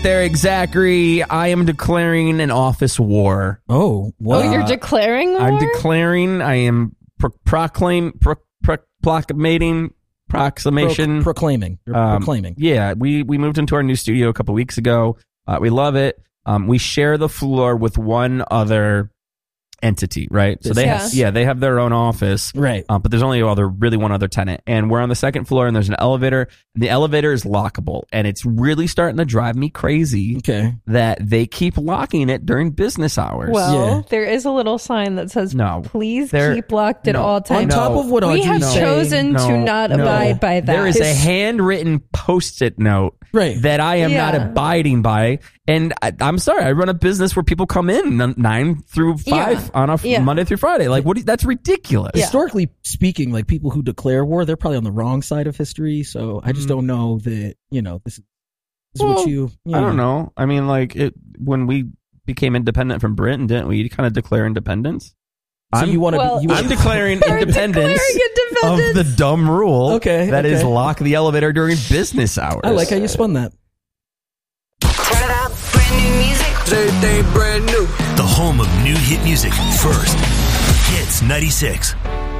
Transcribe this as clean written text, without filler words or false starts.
Eric Zachary. I am declaring an office war. Oh, wow. Oh, you're declaring war? I'm declaring. I am proclaiming. Proclaiming. You're proclaiming. Yeah, we moved into our new studio a couple weeks ago. We love it. We share the floor with one other entity, right? So they have their own office, right? But there's only one other tenant, and we're on the second floor, and there's an elevator. And the elevator is lockable, and it's really starting to drive me crazy. Okay, that they keep locking it during business hours. Well, there is a little sign that says, "Please keep locked at all times." On top of what we have chosen to not abide by that. There is a handwritten Post-it note that I am not abiding by. And I'm sorry, I run a business where people come in 9 through 5 on a Monday through Friday. Like, that's ridiculous. Historically speaking, like people who declare war, they're probably on the wrong side of history. So I just don't know that, this is what you I don't know. I mean, like, when we became independent from Britain, didn't we kind of declare independence? So I'm declaring independence of the dumb rule that is lock the elevator during business hours. I like how you spun that. Turn it up. Brand new music. Everything brand new. The home of new hit music. First, Hits 96.